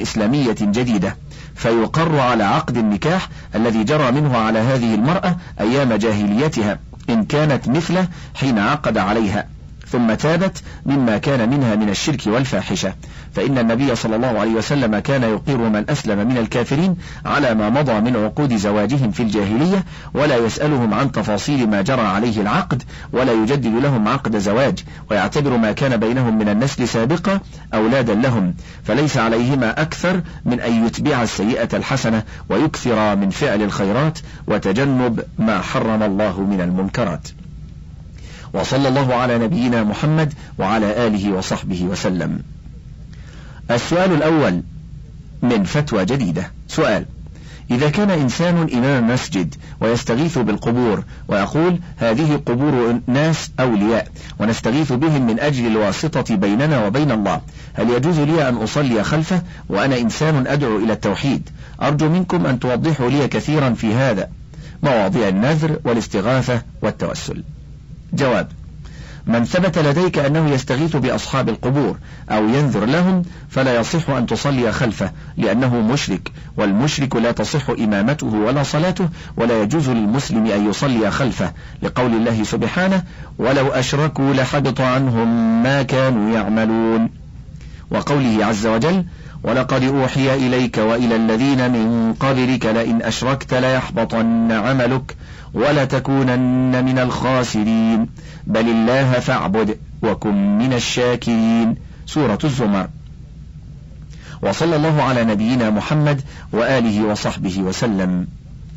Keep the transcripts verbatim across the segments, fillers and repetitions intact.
إسلامية جديدة، فيقر على عقد النكاح الذي جرى منه على هذه المرأة أيام جاهليتها إن كانت مثله حين عقد عليها، ثم تابت مما كان منها من الشرك والفاحشة، فإن النبي صلى الله عليه وسلم كان يقر من أسلم من الكافرين على ما مضى من عقود زواجهم في الجاهلية، ولا يسألهم عن تفاصيل ما جرى عليه العقد، ولا يجدد لهم عقد زواج، ويعتبر ما كان بينهم من النسل سابقة أولادا لهم، فليس عليهما أكثر من أن يتبع السيئة الحسنة ويكثر من فعل الخيرات وتجنب ما حرم الله من المنكرات. وصلى الله على نبينا محمد وعلى آله وصحبه وسلم. السؤال الأول من فتوى جديدة. سؤال: إذا كان إنسان إمام مسجد ويستغيث بالقبور ويقول هذه قبور ناس أولياء ونستغيث بهم من أجل الواسطة بيننا وبين الله، هل يجوز لي أن أصلي خلفه وأنا إنسان أدعو إلى التوحيد؟ أرجو منكم أن توضحوا لي كثيرا في هذا، مواضيع النذر والاستغاثة والتوسل. جواب: من ثبت لديك أنه يستغيث بأصحاب القبور أو ينذر لهم فلا يصح أن تصلي خلفه، لأنه مشرك، والمشرك لا تصح إمامته ولا صلاته، ولا يجوز للمسلم أن يصلي خلفه، لقول الله سبحانه: ولو أشركوا لحبط عنهم ما كانوا يعملون، وقوله عز وجل: ولقد أوحي إليك وإلى الذين من قبلك لئن أشركت ليحبطن عملك ولتكونن من الخاسرين بل الله فاعبد وكن من الشاكرين. سورة الزمر. وصلى الله على نبينا محمد وآله وصحبه وسلم.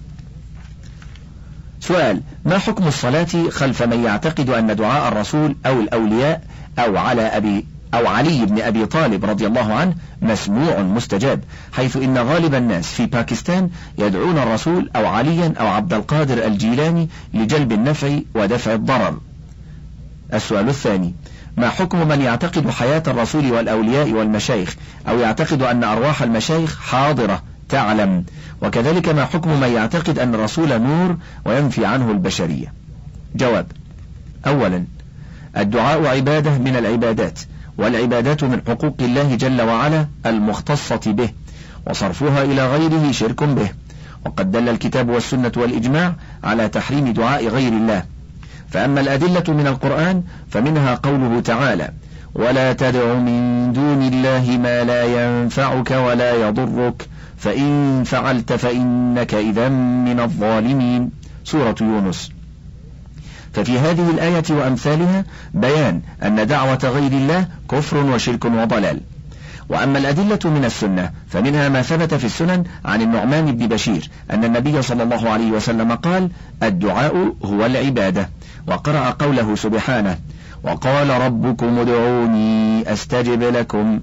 سؤال: ما حكم الصلاة خلف من يعتقد أن دعاء الرسول أو الأولياء أو على أبي أو علي بن أبي طالب رضي الله عنه مسموع مستجاب، حيث إن غالب الناس في باكستان يدعون الرسول أو عليا أو عبد القادر الجيلاني لجلب النفع ودفع الضرر؟ السؤال الثاني: ما حكم من يعتقد حياة الرسول والأولياء والمشايخ أو يعتقد أن أرواح المشايخ حاضرة تعلم؟ وكذلك ما حكم من يعتقد أن الرسول نور وينفي عنه البشرية؟ جواب: أولا، الدعاء عبادة من العبادات، والعبادات من حقوق الله جل وعلا المختصة به، وصرفها إلى غيره شرك به، وقد دل الكتاب والسنة والإجماع على تحريم دعاء غير الله. فأما الأدلة من القرآن فمنها قوله تعالى: ولا تدع من دون الله ما لا ينفعك ولا يضرك فإن فعلت فإنك إذا من الظالمين. سورة يونس. ففي هذه الآية وأمثالها بيان أن دعوة غير الله كفر وشرك وضلال. وأما الأدلة من السنة فمنها ما ثبت في السنن عن النعمان بن بشير أن النبي صلى الله عليه وسلم قال: الدعاء هو العبادة، وقرأ قوله سبحانه: وقال ربكم ادعوني أستجب لكم.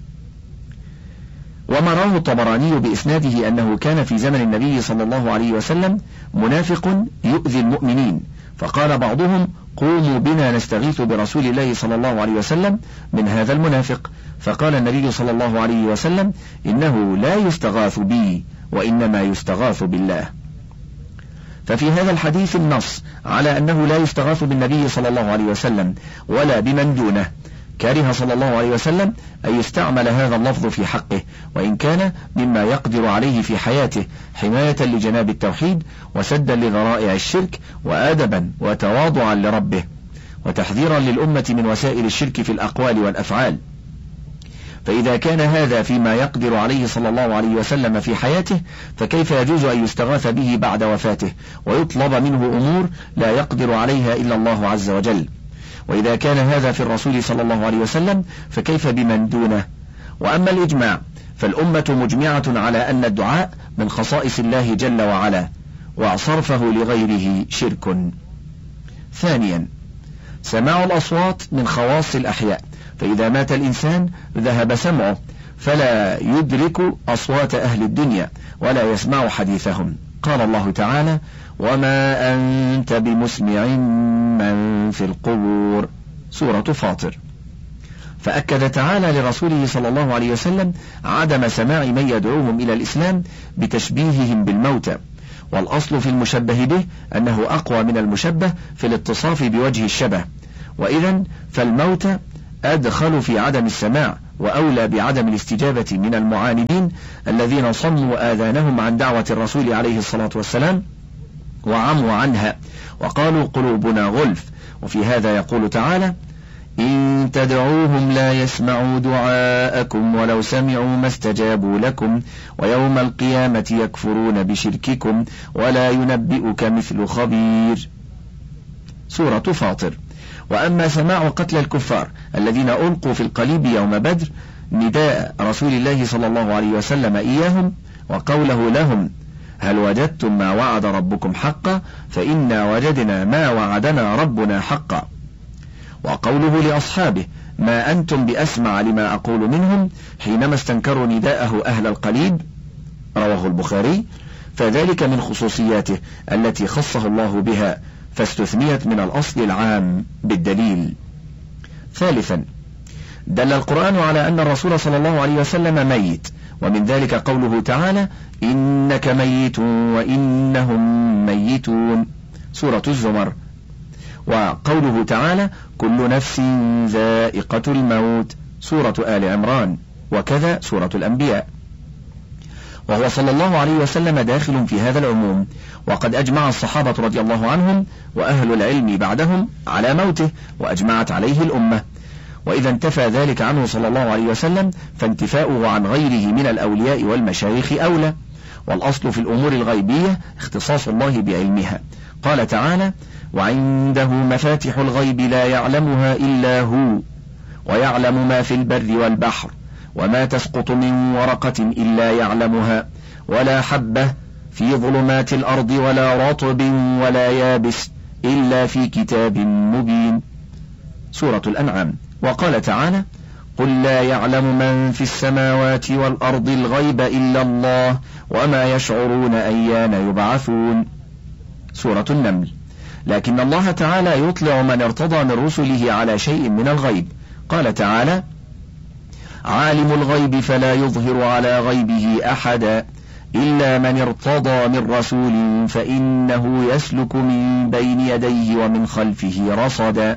وما رواه الطبراني بإسناده أنه كان في زمن النبي صلى الله عليه وسلم منافق يؤذي المؤمنين، فقال بعضهم: قوموا بنا نستغيث برسول الله صلى الله عليه وسلم من هذا المنافق، فقال النبي صلى الله عليه وسلم: إنه لا يستغاث بي وإنما يستغاث بالله. ففي هذا الحديث النص على أنه لا يستغاث بالنبي صلى الله عليه وسلم ولا بمن دونه. كره صلى الله عليه وسلم أن يستعمل هذا اللفظ في حقه، وإن كان مما يقدر عليه في حياته حماية لجناب التوحيد وسدا لذرائع الشرك وأدبا وتواضعا لربه وتحذيرا للأمة من وسائل الشرك في الأقوال والأفعال. فإذا كان هذا فيما يقدر عليه صلى الله عليه وسلم في حياته، فكيف يجوز أن يستغاث به بعد وفاته ويطلب منه أمور لا يقدر عليها إلا الله عز وجل؟ وإذا كان هذا في الرسول صلى الله عليه وسلم فكيف بمن دونه؟ وأما الإجماع فالأمة مجمعة على أن الدعاء من خصائص الله جل وعلا، وصرفه لغيره شرك. ثانيا، سماع الأصوات من خواص الأحياء، فإذا مات الإنسان ذهب سمعه فلا يدرك أصوات أهل الدنيا ولا يسمع حديثهم. قال الله تعالى: وما أنت بمسمع من في القبور. سورة فاطر. فأكد تعالى لرسوله صلى الله عليه وسلم عدم سماع من يدعوهم إلى الإسلام بتشبيههم بالموتى، والأصل في المشبه به أنه أقوى من المشبه في الاتصاف بوجه الشبه، وإذن فالموتى أدخل في عدم السماع وأولى بعدم الاستجابة من المعاندين الذين صموا آذانهم عن دعوة الرسول عليه الصلاة والسلام وعموا عنها وقالوا قلوبنا غلف. وفي هذا يقول تعالى: إن تدعوهم لا يسمعوا دعاءكم ولو سمعوا ما استجابوا لكم ويوم القيامة يكفرون بشرككم ولا ينبئك مثل خبير. سورة فاطر. وأما سماع قتل الكفار الذين ألقوا في القليب يوم بدر نداء رسول الله صلى الله عليه وسلم إياهم وقوله لهم: هل وجدتم ما وعد ربكم حقا فإنا وجدنا ما وعدنا ربنا حقا. وقوله لأصحابه: ما أنتم بأسمع لما أقول منهم حينما استنكروا نداءه أهل القليب، رواه البخاري، فذلك من خصوصياته التي خصه الله بها فاستثنيت من الأصل العام بالدليل. ثالثا، دل القرآن على أن الرسول صلى الله عليه وسلم ميت، ومن ذلك قوله تعالى: إنك ميت وإنهم ميتون، سورة الزمر. وقوله تعالى: كل نفس ذائقة الموت، سورة آل عمران، وكذا سورة الأنبياء. وهو صلى الله عليه وسلم داخل في هذا العموم، وقد أجمع الصحابة رضي الله عنهم وأهل العلم بعدهم على موته، وأجمعت عليه الأمة. وإذا انتفى ذلك عنه صلى الله عليه وسلم فانتفاؤه عن غيره من الأولياء والمشايخ أولى. والأصل في الأمور الغيبية اختصاص الله بعلمها. قال تعالى: وعنده مفاتح الغيب لا يعلمها إلا هو ويعلم ما في البر والبحر وما تسقط من ورقة إلا يعلمها ولا حبة في ظلمات الأرض ولا رطب ولا يابس إلا في كتاب مبين، سورة الأنعام. وقال تعالى: قل لا يعلم من في السماوات والأرض الغيب إلا الله وما يشعرون أيان يبعثون، سورة النمل. لكن الله تعالى يطلع من ارتضى من رسله على شيء من الغيب. قال تعالى: عالم الغيب فلا يظهر على غيبه أحدا إلا من ارتضى من رسول فإنه يسلك من بين يديه ومن خلفه رصدا،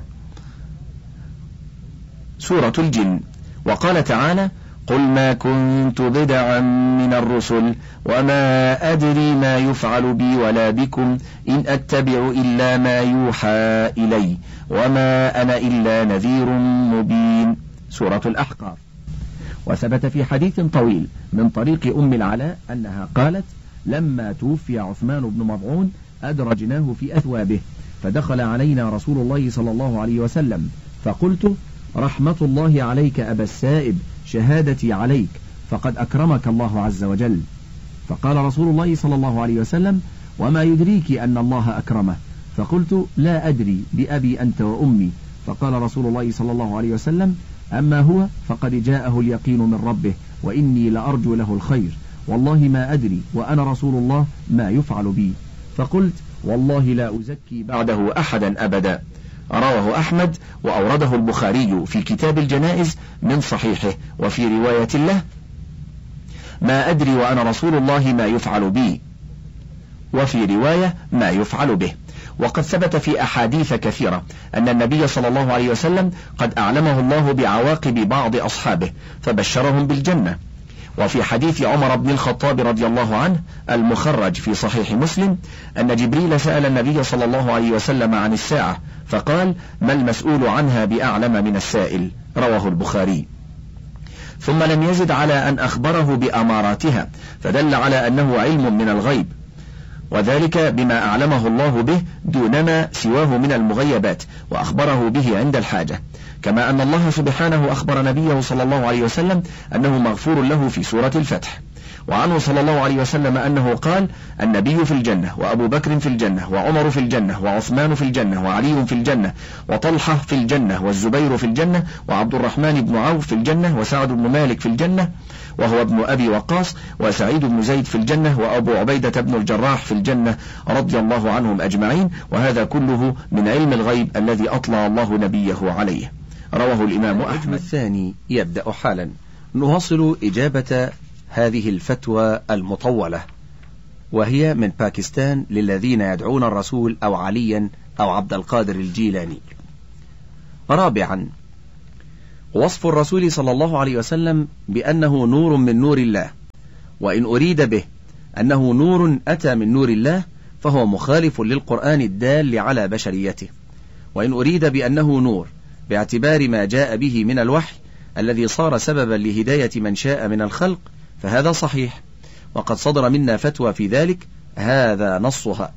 سورة الجن. وقال تعالى: قل ما كنت بدعا من الرسل وما أدري ما يفعل بي ولا بكم إن أتبع إلا ما يوحى إلي وما أنا إلا نذير مبين، سورة الأحقاف. وثبت في حديث طويل من طريق أم العلاء أنها قالت: لما توفي عثمان بن مضعون أدرجناه في أثوابه فدخل علينا رسول الله صلى الله عليه وسلم فقلت: رحمة الله عليك أبا السائب، شهادتي عليك فقد أكرمك الله عز وجل. فقال رسول الله صلى الله عليه وسلم: وما يدريك أن الله أكرمه؟ فقلت: لا أدري، بأبي أنت وأمي. فقال رسول الله صلى الله عليه وسلم: أما هو فقد جاءه اليقين من ربه وإني لأرجو له الخير، والله ما أدري وأنا رسول الله ما يفعل بي. فقلت: والله لا أزكي بعده أحدا أبدا. رواه أحمد وأورده البخاري في كتاب الجنائز من صحيحه. وفي رواية له: ما أدري وأنا رسول الله ما يفعل بي، وفي رواية ما يفعل به. وقد ثبت في أحاديث كثيرة أن النبي صلى الله عليه وسلم قد أعلمه الله بعواقب بعض أصحابه فبشرهم بالجنة. وفي حديث عمر بن الخطاب رضي الله عنه المخرج في صحيح مسلم أن جبريل سأل النبي صلى الله عليه وسلم عن الساعة فقال: ما المسؤول عنها بأعلم من السائل، رواه البخاري. ثم لم يزد على أن أخبره بأماراتها، فدل على أنه علم من الغيب، وذلك بما أعلمه الله به دونما سواه من المغيبات، وأخبره به عند الحاجة، كما أن الله سبحانه أخبر نبيه صلى الله عليه وسلم أنه مغفور له في سورة الفتح. وعنه صلى الله عليه وسلم أنه قال: النبي في الجنة، وأبو بكر في الجنة، وعمر في الجنة، وعثمان في الجنة، وعلي في الجنة، وطلحة في الجنة، والزبير في الجنة، وعبد الرحمن بن عوف في الجنة، وسعد بن مالك في الجنة وهو ابن أبي وقاص، وسعيد بن زيد في الجنة، وأبو عبيدة بن الجراح في الجنة رضي الله عنهم أجمعين. وهذا كله من علم الغيب الذي أطلع الله نبيه عليه. رواه الإمام أحمد. الثاني يبدأ حالا. نواصل إجابة هذه الفتوى المطولة، وهي من باكستان للذين يدعون الرسول أو عليا أو عبد القادر الجيلاني. رابعا، وصف الرسول صلى الله عليه وسلم بأنه نور من نور الله، وإن أريد به أنه نور أتى من نور الله فهو مخالف للقرآن الدال على بشريته، وإن أريد بأنه نور باعتبار ما جاء به من الوحي الذي صار سببا لهداية من شاء من الخلق فهذا صحيح، وقد صدر منا فتوى في ذلك هذا نصها.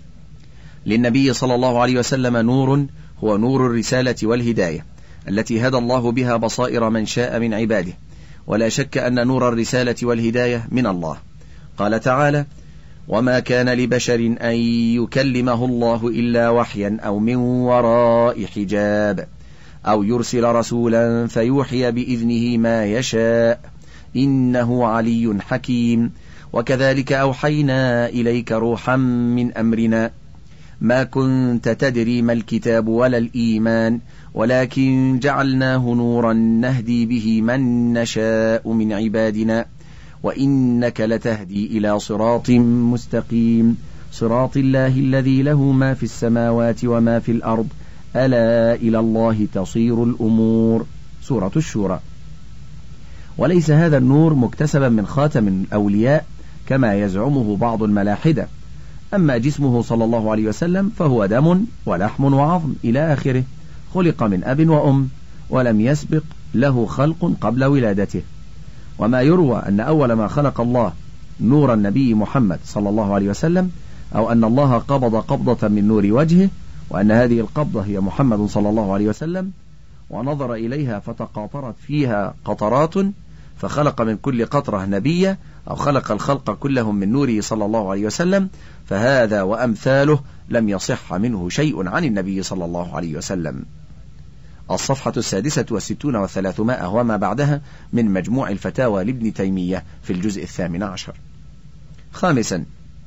للنبي صلى الله عليه وسلم نور هو نور الرسالة والهداية التي هدى الله بها بصائر من شاء من عباده، ولا شك أن نور الرسالة والهداية من الله. قال تعالى: وما كان لبشر أن يكلمه الله إلا وحيا أو من وراء حجاب أو يرسل رسولا فيوحي بإذنه ما يشاء إنه علي حكيم. وكذلك أوحينا إليك روحا من أمرنا ما كنت تدري ما الكتاب ولا الإيمان ولكن جعلناه نورا نهدي به من نشاء من عبادنا وإنك لتهدي إلى صراط مستقيم صراط الله الذي له ما في السماوات وما في الأرض ألا إلى الله تصير الأمور. سورة الشورى. وليس هذا النور مكتسبا من خاتم الأولياء كما يزعمه بعض الملاحدة، أما جسمه صلى الله عليه وسلم فهو دم ولحم وعظم إلى آخره، خلق من أب وأم ولم يسبق له خلق قبل ولادته. وما يروى أن أول ما خلق الله نور النبي محمد صلى الله عليه وسلم، أو أن الله قبض قبضة من نور وجهه، وأن هذه القبضة هي محمد صلى الله عليه وسلم، ونظر إليها فتقاطرت فيها قطرات فخلق من كل قطرة نبيا، أو خلق الخلق كلهم من نوره صلى الله عليه وسلم، فهذا وأمثاله لم يصح منه شيء عن النبي صلى الله عليه وسلم. الصفحة السادسة والستون والثلاثمائة وما بعدها من مجموع الفتاوى لابن تيمية في الجزء الثامن عشر. خامسا،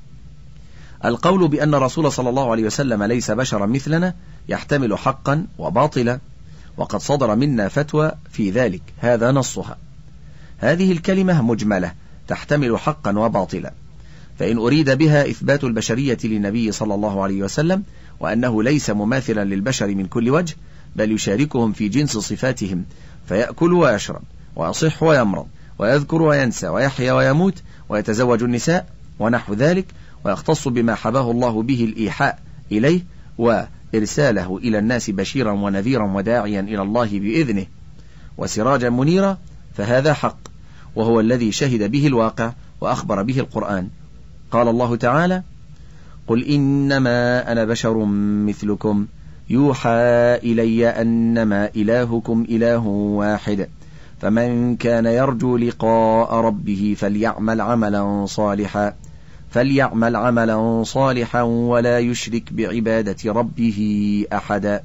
القول بأن الرسول صلى الله عليه وسلم ليس بشرا مثلنا يحتمل حقا وباطلا، وقد صدر منا فتوى في ذلك هذا نصها. هذه الكلمة مجملة تحتمل حقا وباطلا، فإن أريد بها إثبات البشرية للنبي صلى الله عليه وسلم وأنه ليس مماثلا للبشر من كل وجه، بل يشاركهم في جنس صفاتهم، فيأكل ويشرب ويصح ويمرض ويذكر وينسى ويحيا ويموت ويتزوج النساء ونحو ذلك، ويختص بما حباه الله به الإيحاء إليه وإرساله إلى الناس بشيرا ونذيرا وداعيا إلى الله بإذنه وسراجا منيرا، فهذا حق، وهو الذي شهد به الواقع وأخبر به القرآن. قال الله تعالى: قل إنما أنا بشر مثلكم يوحى إلي أنما إلهكم إله واحد فمن كان يرجو لقاء ربه فليعمل عملا صالحا فليعمل عملا صالحا ولا يشرك بعبادة ربه أحدا.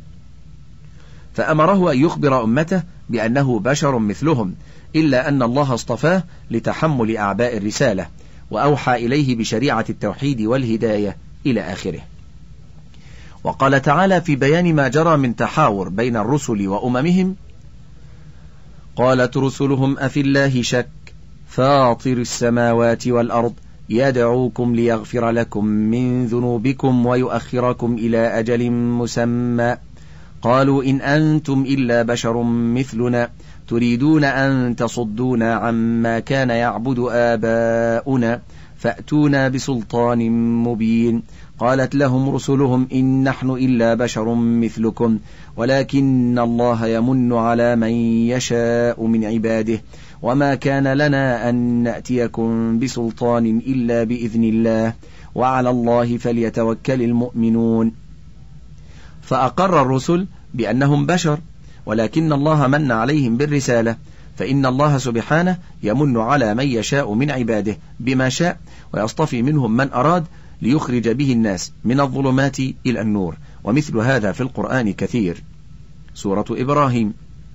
فأمره أن يخبر أمته بأنه بشر مثلهم، إلا أن الله اصطفاه لتحمل أعباء الرسالة، وأوحى إليه بشريعة التوحيد والهداية إلى آخره. وقال تعالى في بيان ما جرى من تحاور بين الرسل وأممهم: قالت رسلهم أفي الله شك فاطر السماوات والأرض يدعوكم ليغفر لكم من ذنوبكم ويؤخركم إلى أجل مسمى قالوا إن أنتم إلا بشر مثلنا تريدون أن تصدونا عما كان يعبد آباؤنا فأتونا بسلطان مبين. قالت لهم رسلهم إن نحن إلا بشر مثلكم ولكن الله يمن على من يشاء من عباده وما كان لنا أن نأتيكم بسلطان إلا بإذن الله وعلى الله فليتوكل المؤمنون. فأقر الرسل بأنهم بشر، ولكن الله من عليهم بالرسالة، فإن الله سبحانه يمن على من يشاء من عباده بما شاء ويصطفي منهم من أراد ليخرج به الناس من الظلمات إلى النور، ومثل هذا في القرآن كثير. سورة إبراهيم.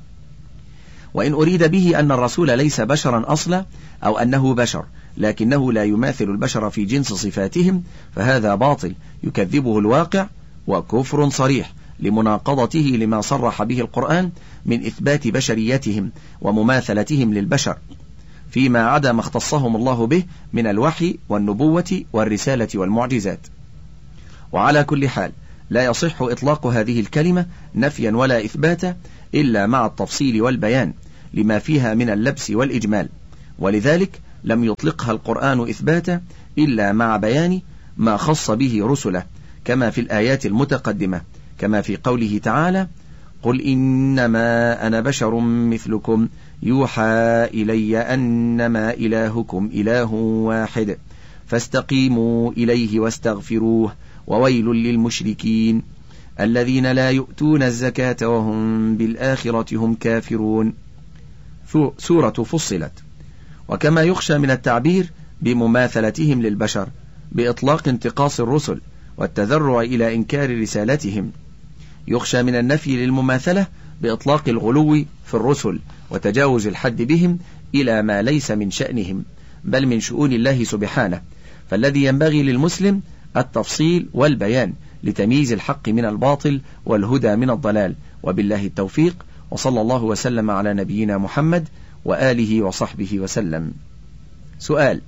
وإن أريد به أن الرسول ليس بشرا أصلا أو أنه بشر لكنه لا يماثل البشر في جنس صفاتهم، فهذا باطل يكذبه الواقع وكفر صريح لمناقضته لما صرح به القرآن من إثبات بشريتهم ومماثلتهم للبشر فيما عدا ما اختصهم الله به من الوحي والنبوة والرسالة والمعجزات. وعلى كل حال لا يصح إطلاق هذه الكلمة نفيا ولا إثباتا إلا مع التفصيل والبيان لما فيها من اللبس والإجمال، ولذلك لم يطلقها القرآن إثباتا إلا مع بيان ما خص به رسله، كما في الآيات المتقدمة، كما في قوله تعالى: قل إنما أنا بشر مثلكم يوحى إلي أنما إلهكم إله واحد فاستقيموا إليه واستغفروه وويل للمشركين الذين لا يؤتون الزكاة وهم بالآخرة هم كافرون. سورة فصلت. وكما يخشى من التعبير بمماثلتهم للبشر بإطلاق انتقاص الرسل والتذرع إلى إنكار رسالتهم، يخشى من النفي للمماثلة بإطلاق الغلو في الرسل وتجاوز الحد بهم إلى ما ليس من شأنهم بل من شؤون الله سبحانه، فالذي ينبغي للمسلم التفصيل والبيان لتمييز الحق من الباطل والهدى من الضلال، وبالله التوفيق، وصلى الله وسلم على نبينا محمد وآله وصحبه وسلم. سؤال: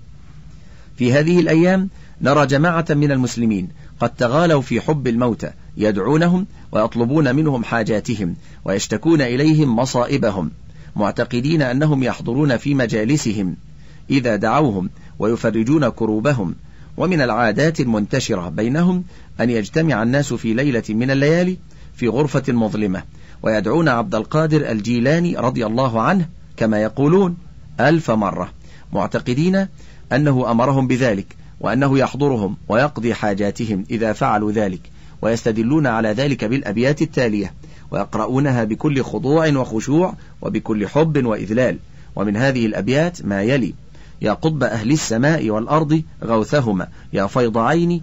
في هذه الأيام نرى جماعة من المسلمين قد تغالوا في حب الموتى، يدعونهم ويطلبون منهم حاجاتهم ويشتكون إليهم مصائبهم، معتقدين أنهم يحضرون في مجالسهم إذا دعوهم ويفرجون كروبهم. ومن العادات المنتشرة بينهم أن يجتمع الناس في ليلة من الليالي في غرفة مظلمة ويدعون عبد القادر الجيلاني رضي الله عنه كما يقولون ألف مرة، معتقدين أنه أمرهم بذلك وأنه يحضرهم ويقضي حاجاتهم إذا فعلوا ذلك، ويستدلون على ذلك بالأبيات التالية ويقرؤونها بكل خضوع وخشوع وبكل حب وإذلال. ومن هذه الأبيات ما يلي: يا قطب أهل السماء والأرض غوثهما، يا فيض عيني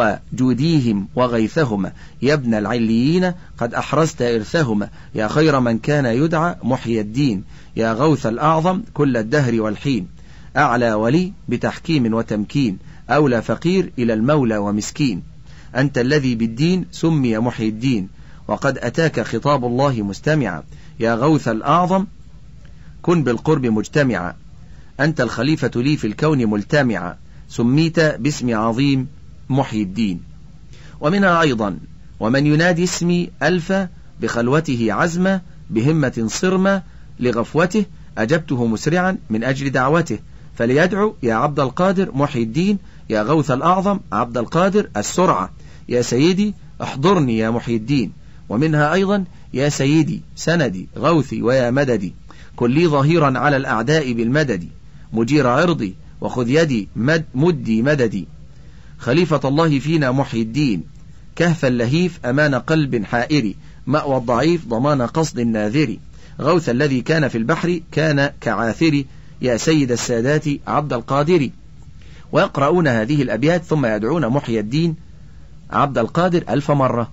وجوديهم وغيثهما، يا ابن العليين قد أحرزت إرثهما، يا خير من كان يدعى محيي الدين، يا غوث الأعظم كل الدهر والحين، أعلى ولي بتحكيم وتمكين، أولى فقير إلى المولى ومسكين، أنت الذي بالدين سمي محيي الدين، وقد أتاك خطاب الله مستمعا، يا غوث الأعظم كن بالقرب مجتمعا، أنت الخليفة لي في الكون ملتمعا، سميت باسم عظيم محيي الدين. ومنها أيضا: ومن ينادي اسمي ألف بخلوته عزمة، بهمة صرمة لغفوته، أجبته مسرعا من أجل دعوته، فليدعو يا عبد القادر محيي الدين، يا غوث الأعظم عبد القادر السرعة، يا سيدي احضرني يا محيي الدين. ومنها أيضا: يا سيدي سندي غوثي ويا مددي، كن لي ظهيرا على الأعداء بالمدد، مجير عرضي وخذ يدي مد مدي مددي، خليفة الله فينا محيي الدين، كهف اللهيف أمان قلب حائر، مأوى الضعيف ضمان قصد الناذر، غوث الذي كان في البحر كان كعاثر، يا سيد السادات عبد القادر. ويقرؤون هذه الأبيات ثم يدعون محيي الدين عبد القادر ألف مرة.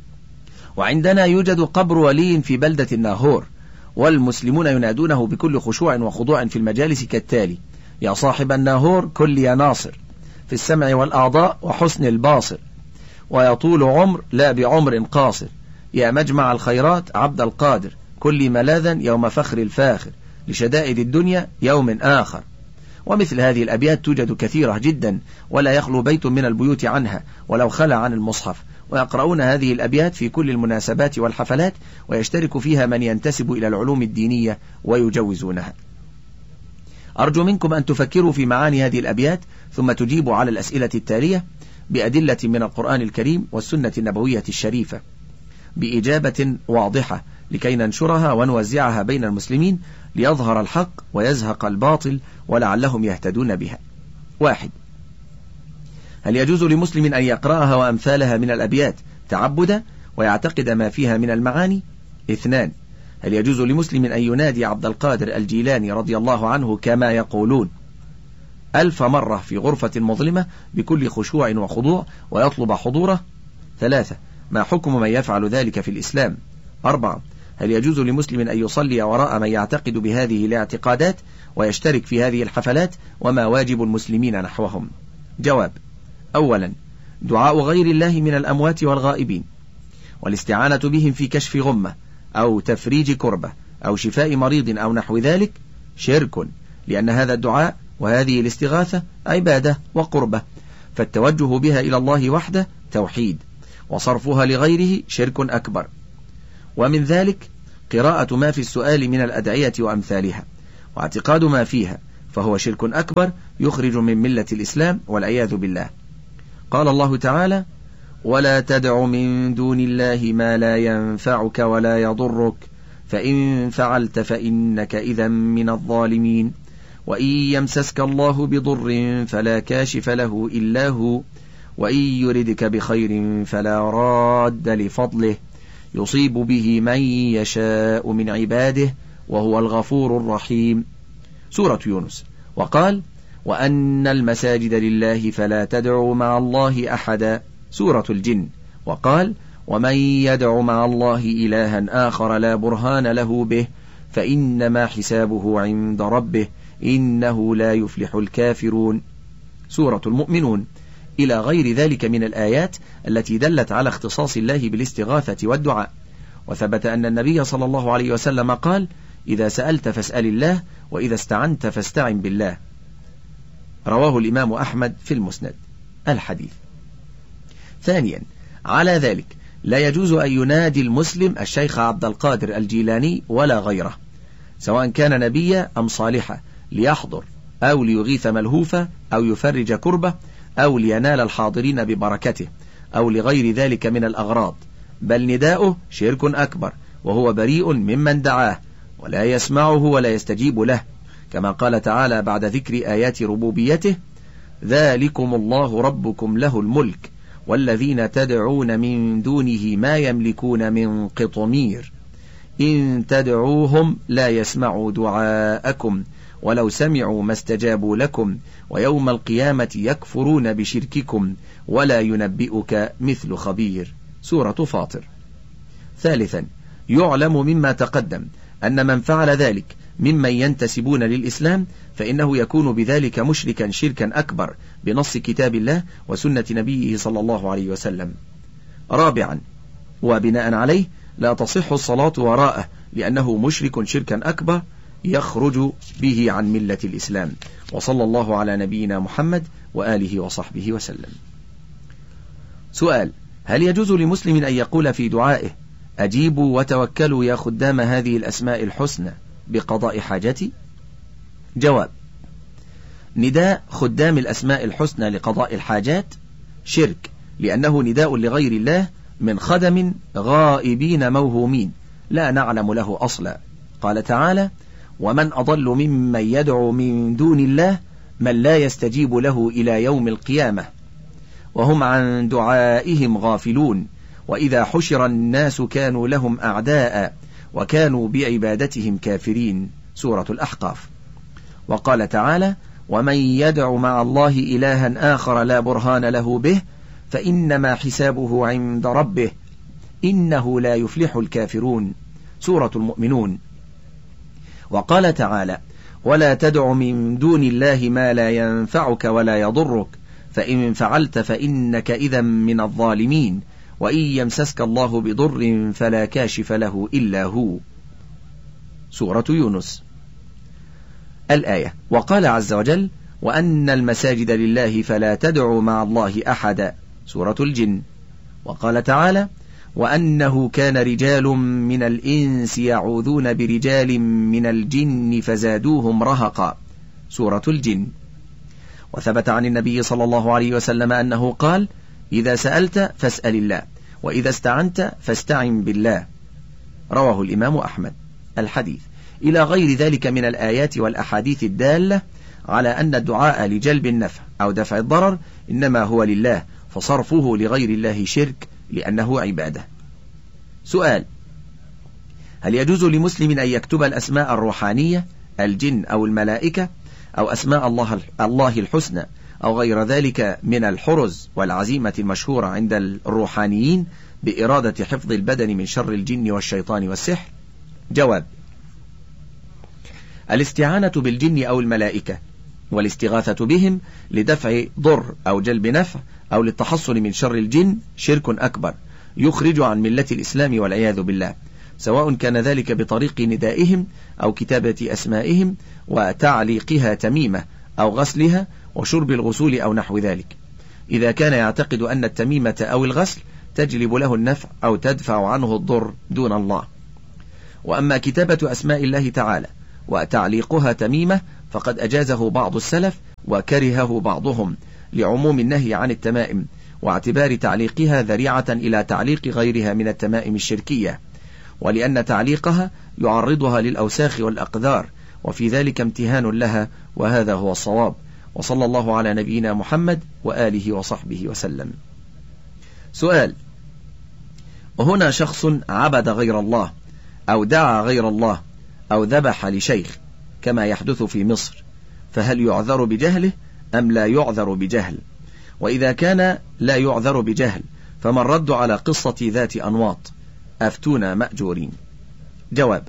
وعندنا يوجد قبر ولي في بلدة الناهور، والمسلمون ينادونه بكل خشوع وخضوع في المجالس كالتالي: يا صاحب الناهور كل يا ناصر، في السمع والأعضاء وحسن الباصر، ويطول عمر لا بعمر قاصر، يا مجمع الخيرات عبد القادر، كل ملاذا يوم فخر الفاخر، لشدائد الدنيا يوم آخر. ومثل هذه الأبيات توجد كثيرة جدا، ولا يخلو بيت من البيوت عنها ولو خلى عن المصحف، ويقرؤون هذه الأبيات في كل المناسبات والحفلات، ويشترك فيها من ينتسب إلى العلوم الدينية ويجوزونها. أرجو منكم أن تفكروا في معاني هذه الأبيات ثم تجيبوا على الأسئلة التالية بأدلة من القرآن الكريم والسنة النبوية الشريفة بإجابة واضحة لكي ننشرها ونوزعها بين المسلمين ليظهر الحق ويزهق الباطل ولعلهم يهتدون بها. واحد: هل يجوز لمسلم أن يقرأها وأمثالها من الأبيات تعبدا ويعتقد ما فيها من المعاني؟ اثنان: هل يجوز لمسلم أن ينادي عبد القادر الجيلاني رضي الله عنه كما يقولون ألف مرة في غرفة مظلمة بكل خشوع وخضوع ويطلب حضوره؟ ثلاثة: ما حكم من يفعل ذلك في الإسلام؟ أربعة: هل يجوز لمسلم أن يصلي وراء من يعتقد بهذه الاعتقادات ويشترك في هذه الحفلات، وما واجب المسلمين نحوهم؟ جواب: أولا، دعاء غير الله من الأموات والغائبين والاستعانة بهم في كشف غمة أو تفريج كربة أو شفاء مريض أو نحو ذلك شرك، لأن هذا الدعاء وهذه الاستغاثة عبادة وقربة، فالتوجه بها إلى الله وحده توحيد، وصرفها لغيره شرك أكبر. ومن ذلك قراءة ما في السؤال من الأدعية وأمثالها واعتقاد ما فيها، فهو شرك أكبر يخرج من ملة الإسلام والعياذ بالله. قال الله تعالى: ولا تدع من دون الله ما لا ينفعك ولا يضرك فإن فعلت فإنك إذا من الظالمين، وإن يمسسك الله بضر فلا كاشف له إلا هو، وإن يردك بخير فلا راد لفضله يصيب به من يشاء من عباده وهو الغفور الرحيم. سورة يونس. وقال: وأن المساجد لله فلا تدعوا مع الله أحدا. سورة الجن. وقال: ومن يدع مع الله إلها آخر لا برهان له به فإنما حسابه عند ربه إنه لا يفلح الكافرون. سورة المؤمنون، إلى غير ذلك من الآيات التي دلت على اختصاص الله بالاستغاثة والدعاء. وثبت أن النبي صلى الله عليه وسلم قال: إذا سألت فاسأل الله، وإذا استعنت فاستعن بالله. رواه الإمام أحمد في المسند. الحديث. ثانيا، على ذلك لا يجوز أن ينادي المسلم الشيخ عبد القادر الجيلاني ولا غيره، سواء كان نبيا أم صالحا، ليحضر أو ليغيث ملهوفة أو يفرج كربة أو لينال الحاضرين ببركته أو لغير ذلك من الأغراض، بل نداؤه شرك أكبر، وهو بريء ممن دعاه ولا يسمعه ولا يستجيب له، كما قال تعالى بعد ذكر آيات ربوبيته: ذلكم الله ربكم له الملك والذين تدعون من دونه ما يملكون من قطمير إن تدعوهم لا يسمعوا دعاءكم ولو سمعوا ما استجابوا لكم ويوم القيامة يكفرون بشرككم ولا ينبئك مثل خبير. سورة فاطر. ثالثا، يعلم مما تقدم أن من فعل ذلك ممن ينتسبون للإسلام فإنه يكون بذلك مشركا شركا أكبر بنص كتاب الله وسنة نبيه صلى الله عليه وسلم. رابعا، وبناء عليه لا تصح الصلاة وراءه لأنه مشرك شركا أكبر يخرج به عن ملة الإسلام. وصلى الله على نبينا محمد وآله وصحبه وسلم. سؤال: هل يجوز لمسلم أن يقول في دعائه: أجيبوا وتوكلوا يا خدام هذه الأسماء الحسنى بقضاء حاجتي؟ جواب: نداء خدام الأسماء الحسنى لقضاء الحاجات شرك، لأنه نداء لغير الله من خدم غائبين موهومين لا نعلم له أصلا. قال تعالى: ومن أضل ممن يدعو من دون الله من لا يستجيب له إلى يوم القيامة وهم عن دعائهم غافلون وإذا حشر الناس كانوا لهم أعداء وكانوا بعبادتهم كافرين. سورة الأحقاف. وقال تعالى: ومن يدع مع الله إلها آخر لا برهان له به فإنما حسابه عند ربه إنه لا يفلح الكافرون. سورة المؤمنون. وقال تعالى: ولا تدع من دون الله ما لا ينفعك ولا يضرك فإن فعلت فإنك إذا من الظالمين وإن يمسسك الله بضر فلا كاشف له إلا هو. سورة يونس. الآية. وقال عز وجل: وأن المساجد لله فلا تدعوا مع الله أحدا. سورة الجن. وقال تعالى: وأنه كان رجال من الإنس يعوذون برجال من الجن فزادوهم رهقا. سورة الجن. وثبت عن النبي صلى الله عليه وسلم أنه قال: إذا سألت فاسأل الله وإذا استعنت فاستعن بالله. رواه الإمام أحمد. الحديث. إلى غير ذلك من الآيات والأحاديث الدالة على أن الدعاء لجلب النفع أو دفع الضرر إنما هو لله، فصرفه لغير الله شرك لأنه عبادة. سؤال: هل يجوز لمسلم أن يكتب الأسماء الروحانية الجن أو الملائكة أو أسماء الله الله الحسنى أو غير ذلك من الحرز والعزيمة المشهورة عند الروحانيين بإرادة حفظ البدن من شر الجن والشيطان والسحر؟ جواب: الاستعانة بالجن أو الملائكة والاستغاثة بهم لدفع ضر أو جلب نفع أو للتحصن من شر الجن شرك أكبر يخرج عن ملة الإسلام والعياذ بالله، سواء كان ذلك بطريق ندائهم أو كتابة أسمائهم وتعليقها تميمة أو غسلها وشرب الغسول أو نحو ذلك، إذا كان يعتقد أن التميمة أو الغسل تجلب له النفع أو تدفع عنه الضر دون الله. وأما كتابة أسماء الله تعالى وتعليقها تميمة فقد أجازه بعض السلف وكرهه بعضهم لعموم النهي عن التمائم، واعتبار تعليقها ذريعة إلى تعليق غيرها من التمائم الشركية، ولأن تعليقها يعرضها للأوساخ والأقدار، وفي ذلك امتهان لها، وهذا هو الصواب. وصلى الله على نبينا محمد وآله وصحبه وسلم. سؤال: هنا شخص عبد غير الله أو دعا غير الله أو ذبح لشيخ كما يحدث في مصر، فهل يعذر بجهله أم لا يعذر بجهل؟ وإذا كان لا يعذر بجهل فما الرد على قصة ذات أنواط؟ أفتونا مأجورين. جواب: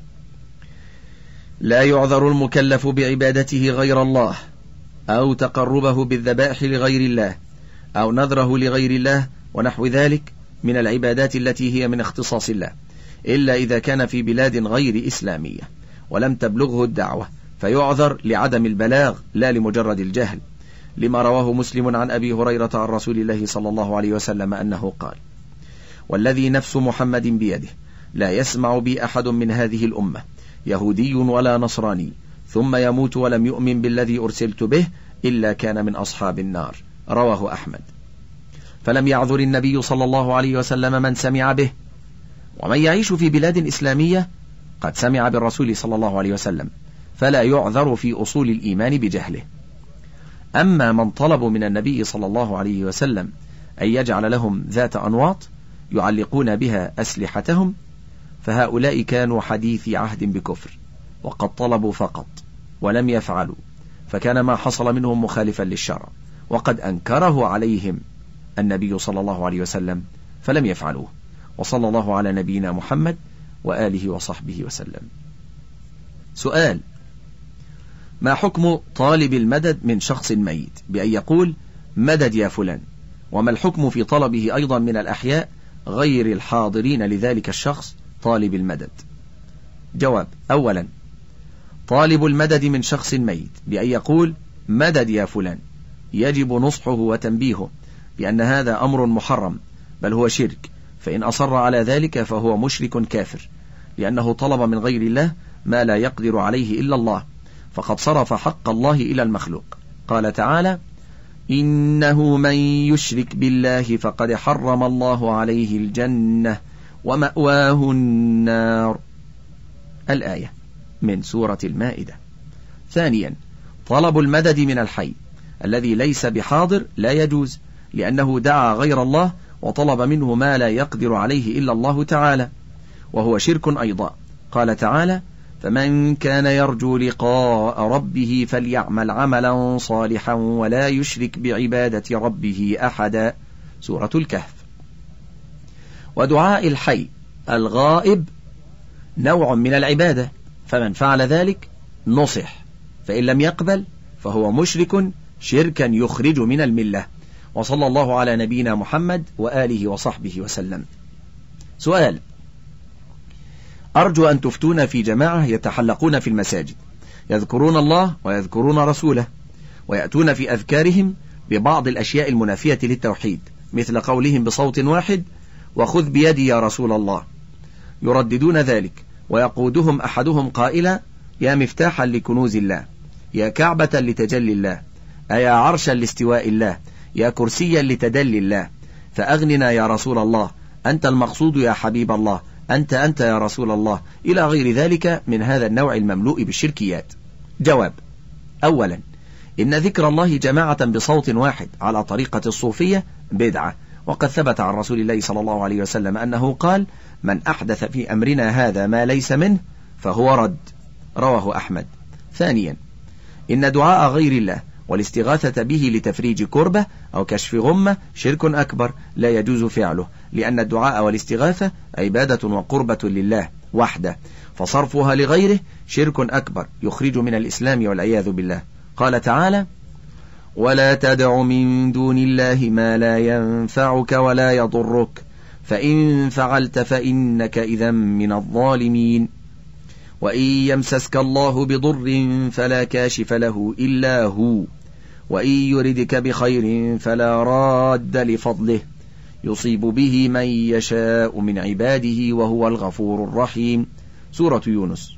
لا يعذر المكلف بعبادته غير الله أو تقربه بالذبائح لغير الله أو نذره لغير الله ونحو ذلك من العبادات التي هي من اختصاص الله، إلا إذا كان في بلاد غير إسلامية ولم تبلغه الدعوة، فيعذر لعدم البلاغ لا لمجرد الجهل، لما رواه مسلم عن أبي هريرة عن رسول الله صلى الله عليه وسلم أنه قال: والذي نفس محمد بيده لا يسمع بي أحد من هذه الأمة يهودي ولا نصراني ثم يموت ولم يؤمن بالذي أرسلت به إلا كان من أصحاب النار. رواه أحمد. فلم يعذر النبي صلى الله عليه وسلم من سمع به، ومن يعيش في بلاد إسلامية قد سمع بالرسول صلى الله عليه وسلم، فلا يعذر في أصول الإيمان بجهله. أما من طلبوا من النبي صلى الله عليه وسلم أن يجعل لهم ذات أنواط يعلقون بها أسلحتهم، فهؤلاء كانوا حديثي عهد بكفر، وقد طلبوا فقط ولم يفعلوا، فكان ما حصل منهم مخالفا للشرع، وقد أنكره عليهم النبي صلى الله عليه وسلم فلم يفعلوه. وصلى الله على نبينا محمد وآله وصحبه وسلم. سؤال: ما حكم طالب المدد من شخص ميت بأن يقول مدد يا فلان؟ وما الحكم في طلبه أيضا من الأحياء غير الحاضرين لذلك الشخص طالب المدد؟ جواب: أولا، طالب المدد من شخص ميت بأن يقول مدد يا فلان يجب نصحه وتنبيهه بأن هذا أمر محرم، بل هو شرك، فإن أصر على ذلك فهو مشرك كافر، لأنه طلب من غير الله ما لا يقدر عليه إلا الله، فقد صرف حق الله إلى المخلوق. قال تعالى: إنه من يشرك بالله فقد حرم الله عليه الجنة ومأواه النار. الآية من سورة المائدة. ثانيا، طلب المدد من الحي الذي ليس بحاضر لا يجوز، لأنه دعا غير الله وطلب منه ما لا يقدر عليه إلا الله تعالى، وهو شرك أيضا. قال تعالى: فمن كان يرجو لقاء ربه فليعمل عملا صالحا ولا يشرك بعبادة ربه أحدا. سورة الكهف. ودعاء الحي الغائب نوع من العبادة، فمن فعل ذلك نصح، فإن لم يقبل فهو مشرك شركا يخرج من الملة. وصلى الله على نبينا محمد وآله وصحبه وسلم. سؤال: أرجو أن تفتون في جماعة يتحلقون في المساجد يذكرون الله ويذكرون رسوله، ويأتون في أذكارهم ببعض الأشياء المنافية للتوحيد، مثل قولهم بصوت واحد: وخذ بيدي يا رسول الله، يرددون ذلك، ويقودهم أحدهم قائلا: يا مفتاحا لكنوز الله، يا كعبة لتجلي الله، أيا عرشا لاستواء الله، يا كرسيا لتدلي الله، فأغننا يا رسول الله، أنت المقصود يا حبيب الله، أنت أنت يا رسول الله، إلى غير ذلك من هذا النوع المملوء بالشركيات. جواب: أولا، إن ذكر الله جماعة بصوت واحد على طريقة الصوفية بدعة، وقد ثبت عن رسول الله صلى الله عليه وسلم أنه قال: من أحدث في أمرنا هذا ما ليس منه فهو رد. رواه أحمد. ثانيا، إن دعاء غير الله والاستغاثة به لتفريج كربة أو كشف غمة شرك أكبر لا يجوز فعله، لأن الدعاء والاستغاثة عبادة وقربة لله وحده، فصرفها لغيره شرك أكبر يخرج من الإسلام والعياذ بالله. قال تعالى: ولا تدع من دون الله ما لا ينفعك ولا يضرك فإن فعلت فإنك إذا من الظالمين. وإن يمسسك الله بضر فلا كاشف له إلا هو، وإن يردك بخير فلا راد لفضله، يصيب به من يشاء من عباده وهو الغفور الرحيم. سورة يونس.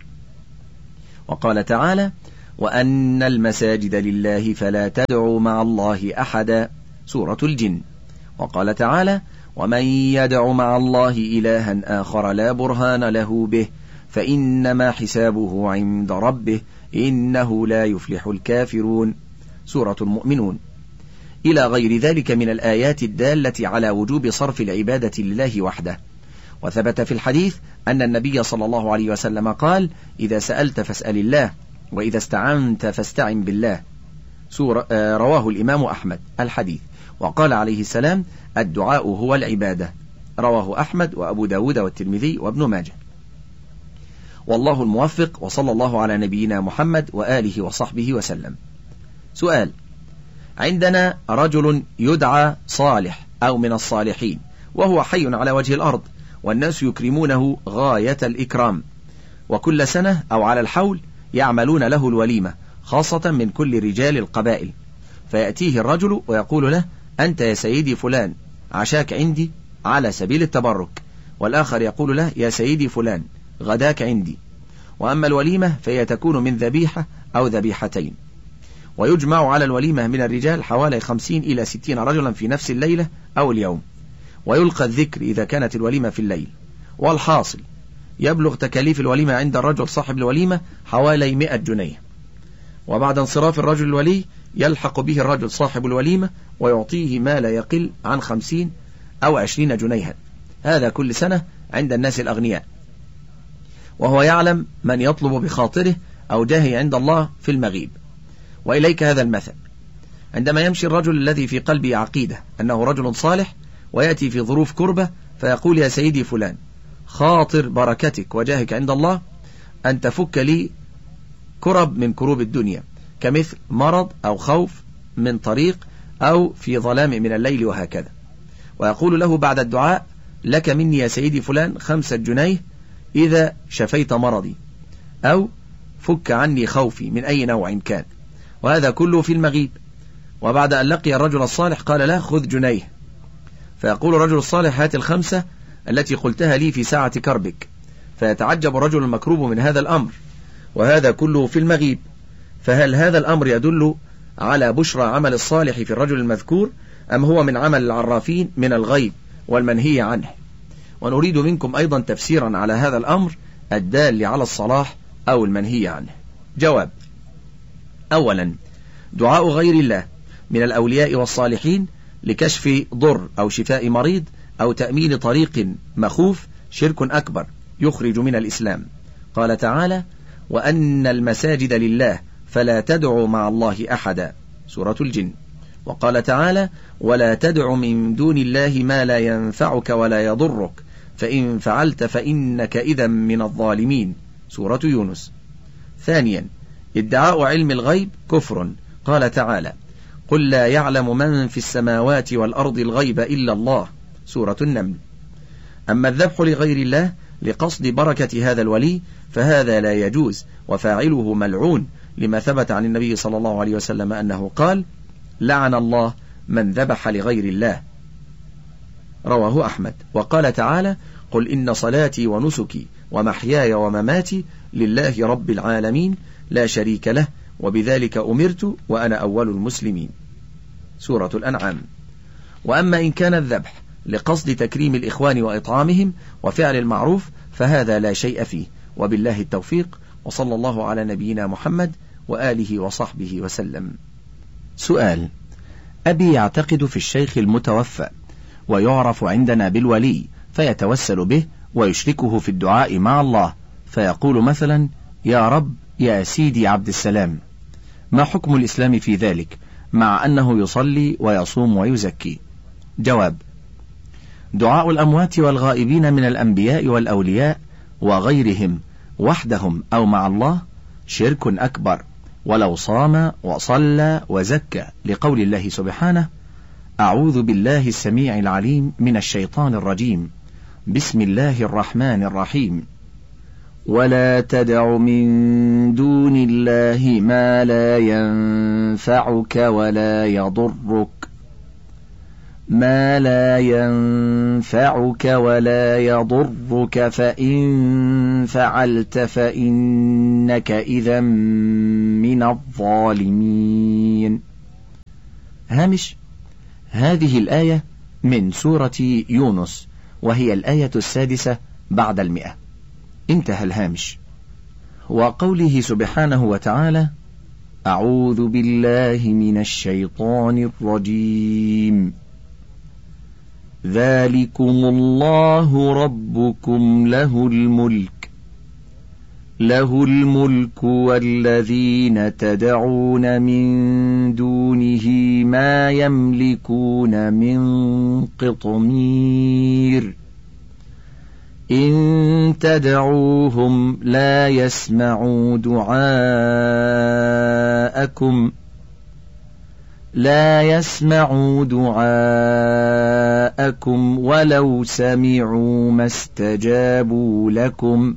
وقال تعالى: وأن المساجد لله فلا تدعوا مع الله أحدا، سورة الجن. وقال تعالى: ومن يدع مع الله إلها آخر لا برهان له به فإنما حسابه عند ربه إنه لا يفلح الكافرون، سورة المؤمنون، إلى غير ذلك من الآيات الدالة على وجوب صرف العبادة لله وحده. وثبت في الحديث أن النبي صلى الله عليه وسلم قال: إذا سألت فاسأل الله، وإذا استعنت فاستعن بالله، سورة آه رواه الإمام أحمد الحديث. وقال عليه السلام: الدعاء هو العبادة، رواه أحمد وأبو داود والترمذي وابن ماجه. والله الموفق، وصلى الله على نبينا محمد وآله وصحبه وسلم. سؤال: عندنا رجل يدعى صالح أو من الصالحين وهو حي على وجه الأرض، والناس يكرمونه غاية الإكرام، وكل سنة أو على الحول يعملون له الوليمة، خاصة من كل رجال القبائل، فيأتيه الرجل ويقول له: أنت يا سيدي فلان عشاك عندي على سبيل التبرك، والآخر يقول له: يا سيدي فلان غداك عندي. وأما الوليمة فهي تكون من ذبيحة أو ذبيحتين، ويجمع على الوليمة من الرجال حوالي خمسين إلى ستين رجلا في نفس الليلة أو اليوم، ويلقى الذكر إذا كانت الوليمة في الليل. والحاصل يبلغ تكاليف الوليمة عند الرجل صاحب الوليمة حوالي مئة جنيه، وبعد انصراف الرجل الولي يلحق به الرجل صاحب الوليمة ويعطيه ما لا يقل عن خمسين أو عشرين جنيها، هذا كل سنة عند الناس الأغنياء، وهو يعلم من يطلب بخاطره أو جاهه عند الله في المغيب. وإليك هذا المثل: عندما يمشي الرجل الذي في قلبه عقيدة أنه رجل صالح ويأتي في ظروف كربة فيقول: يا سيدي فلان خاطر بركتك وجاهك عند الله أن تفك لي كرب من كروب الدنيا، كمثل مرض أو خوف من طريق أو في ظلام من الليل وهكذا، ويقول له بعد الدعاء: لك مني يا سيدي فلان خمسة جنيه إذا شفيت مرضي، أو فك عني خوفي من أي نوع كان، وهذا كله في المغيب. وبعد أن لقي الرجل الصالح قال له: خذ جنيه، فيقول الرجل الصالح: هات الخمسة التي قلتها لي في ساعة كربك، فيتعجب الرجل المكروب من هذا الأمر، وهذا كله في المغيب. فهل هذا الأمر يدل على بشرى عمل الصالح في الرجل المذكور، أم هو من عمل العرافين من الغيب والمنهي عنه؟ ونريد منكم أيضا تفسيرا على هذا الأمر الدال على الصلاح أو المنهي عنه. جواب: أولا، دعاء غير الله من الأولياء والصالحين لكشف ضر أو شفاء مريض أو تأمين طريق مخوف شرك أكبر يخرج من الإسلام. قال تعالى: وأن المساجد لله فلا تدعوا مع الله أحدا، سورة الجن. وقال تعالى: ولا تدع من دون الله ما لا ينفعك ولا يضرك فإن فعلت فإنك إذا من الظالمين، سورة يونس. ثانيا، ادعاء علم الغيب كفر. قال تعالى: قل لا يعلم من في السماوات والأرض الغيب إلا الله، سورة النمل. أما الذبح لغير الله لقصد بركة هذا الولي فهذا لا يجوز، وفاعله ملعون، لما ثبت عن النبي صلى الله عليه وسلم أنه قال: لعن الله من ذبح لغير الله، رواه أحمد. وقال تعالى: قل إن صلاتي ونسكي ومحياي ومماتي لله رب العالمين لا شريك له وبذلك أمرت وأنا أول المسلمين، سورة الأنعام. وأما إن كان الذبح لقصد تكريم الإخوان وإطعامهم وفعل المعروف فهذا لا شيء فيه، وبالله التوفيق، وصلى الله على نبينا محمد وآله وصحبه وسلم. سؤال: أبي يعتقد في الشيخ المتوفى ويعرف عندنا بالولي، فيتوسل به ويشركه في الدعاء مع الله، فيقول مثلا: يا رب يا سيدي عبد السلام، ما حكم الإسلام في ذلك، مع أنه يصلي ويصوم ويزكي؟ جواب: دعاء الأموات والغائبين من الأنبياء والأولياء وغيرهم وحدهم أو مع الله شرك أكبر، ولو صام وصلى وزكى، لقول الله سبحانه: أعوذ بالله السميع العليم من الشيطان الرجيم، بسم الله الرحمن الرحيم، ولا تدع من دون الله ما لا ينفعك ولا يضرك. ما لا ينفعك ولا يضرك فإن فعلت فإنك إذا من الظالمين. هامش: هذه الآية من سورة يونس، وهي الآية السادسة بعد المئة. انتهى الهامش. وقوله سبحانه وتعالى: أعوذ بالله من الشيطان الرجيم. ذلكم الله ربكم له الملك له الملك والذين تدعون من دونه ما يملكون من قطمير إن تدعوهم لا يسمعوا دعاءكم لا يسمعوا دعاءكم ولو سمعوا ما استجابوا لكم